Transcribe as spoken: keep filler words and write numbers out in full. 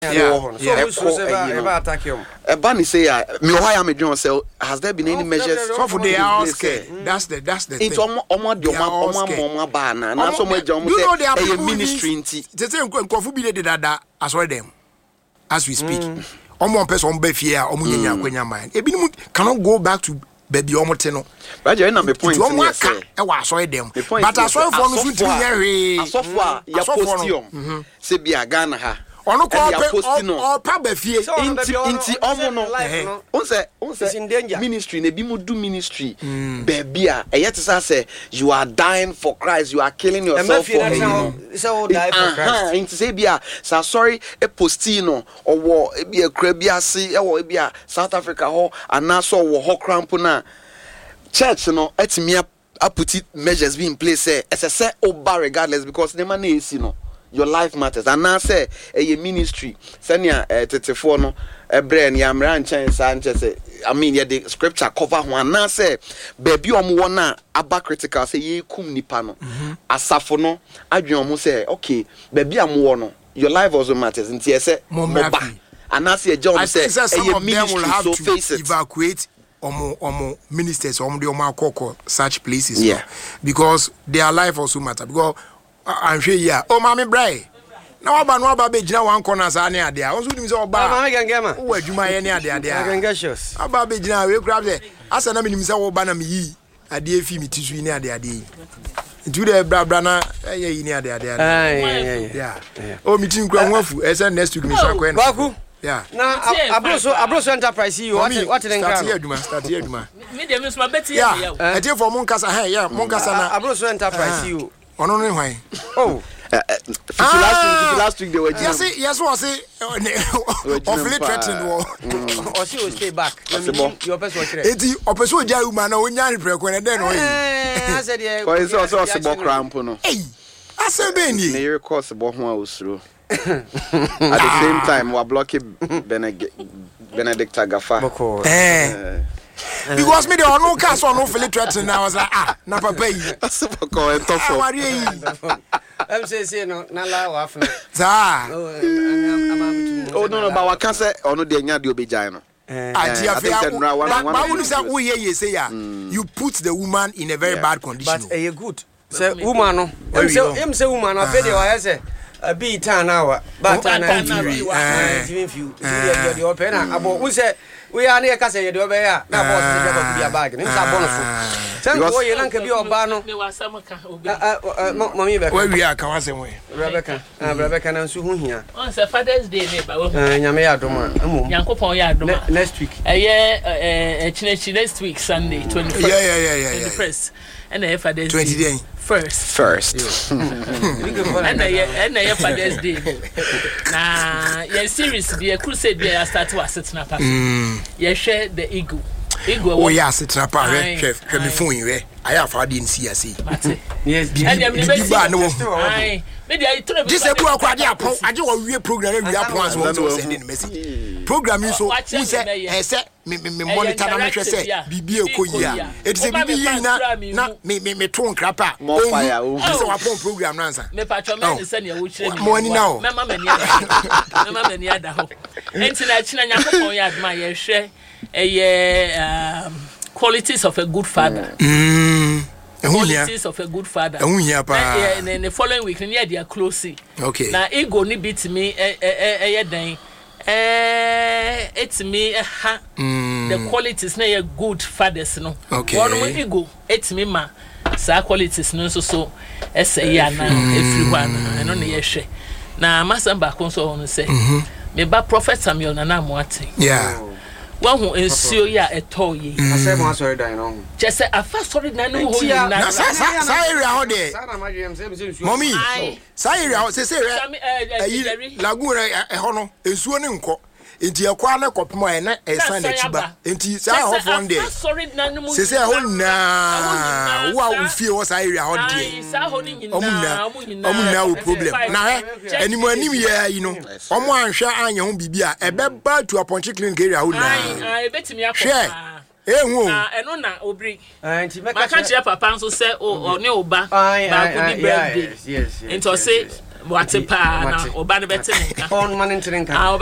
Yeah. So who's who's ever attack him? Bani say, me why am John say, has there been any measures? So for they are scared. That's the that's the thing. It's omo omo di omo omo omo ba na. Na so mo John say a ministry nti. They say nkofu bi dey dada as well them. As we speak. Omo person be fie a omo nyanya kwanya man. Ebinim cannot go back to baby omo te no. But you na me point here say. E wa so them. But as well for no so ti nyare. Asofo a ya postium. Say bia Ghana ha. Ono ko o pa ba fie inti inti omo no on say on say ministry na bi mu do ministry baby a e say say you are dying for Christ, you are killing yourself for him. So die for Christ inti say bia sa sorry e posti no owo e bia kra bia ase e wo e bia South Africa ho anaso wo ho cramp na church no etimi a put measures be in place say as say oba regardless because the man is no your life matters. And now say a ministry senia thirty-four no e brain ya mran chen Sanchez. I mean yeah the scripture cover one now say baby omo wona aba critical say ye kum nipa no asafo no adwen omo say okay baby am no your life also matters nti say moba and now say John say a ministry so face it evacuate omo omo ministers omo de omo akoko such places yeah. Because their life also matter because I'm sure yeah. Oh, mommy, bray. Now, about no baby, now one corner, Sani, idea. Also, you say, oh, Mamma can get my. Where you my any idea? I can get shoes. About baby, now we grab it. As an enemy, Mister Obanami, a dear female tissue near the idea. To the Brabana, eh, near the idea. Yeah. Oh, meeting Granwafu, as a next week, Mister Quen. Baku. Yeah. Now, Abroso, Abroso Enterprise, you what what in start here, Duma, start here, Duma. Medium is my Betty. Yeah, I did for Moncasa, hey, yeah, Moncasa, Abroso Enterprise, you. On only way. Oh, uh, ah, last week, last week they were. Yes, yes, was it? Awfully threatened. Or she will stay back. Your person, it's opposite Jauman, or Yan Prequan, and then I said, yeah, it's also a small cramp. Hey, I said, Benny, near course the Bohma was through. At the same time, we're blocking Benedict Agafa. Eh. Because me there are no cars on no Philip threatening. I was like, ah, na papa. That's what call it tough. I'm saying no, na la wa afna. Sa. Oh no no, but what can say ono de nya de obejai no. I think but when you say we hear you say you put the woman in a very bad condition. But eh good. Say woman no. Em say em say woman no fe dey wa say a be tan hour. But tan hour. Eh, even few. You open abo we say we are near Casa de Obea, now boss be a bag, and it's a bonus. Tell me, you don't be Obano. Mammy, where we are, Kawasam way. Rebecca, Rebecca, and Suhun here. On Father's Day, Yamea Doma, Yanko Yadoma, next week. A year, a Chinese next week, Sunday, twenty. Yeah, yeah, yeah, yeah. The first, and a Father's twenty day. First, first, and a Father's Day. Nah, your series be a crusade. Be a start to assist na pass. You share the ego. Ego. Oh yes, it's na pass. Chef, can be phone you. I have had in C S A. Yes, and I'm the best. This is what I do. I do a real program. We are plans to send in message. Programming so who say I say me me monitor na me say bibi ekoyia. It is bibi na na me me me ton krapa. More fire. This is our program na answer. Me patcho me say na wo kire me. Money now. Mama mani ada. Mama mani ada ho. Enti na chi na Yakobon ya adma ye hwe eh qualities of a good father. Mm. Qualities of a good father. And then the following week, near their closing. Okay. Now, ego ni beat me eh eh eh eh eh it's me eh ha the qualities na ye good fathers no. Okay. One more ego it's me ma sa qualities no so so essay ya na everyone I no na ye hwe. Na masamba konso on say me ba prophet Samuel na na moate. Yeah. One who ensure ya a toy. I said, I'm sorry, Dino. Just say, I first sorry, Nano. Sorry, how there. Mommy, sorry, I say, Laguna, a honor, a swooning cock. Into your corner, cop my neck, a sign of Chiba. Into South one day. Sorry, Nano. Say, oh, now, wow, feel was I out there. No problem. Now, anyone knew ya, you know. On one share on your own bibia, a bad bad to a punchy clean carrier. I bet me up. Share. Eh, who? And on that, Obri. And my country, Papa, so say, oh, or no, back. Yes, yes. And to say, wate pa na oba ne bete nka on man ntene nka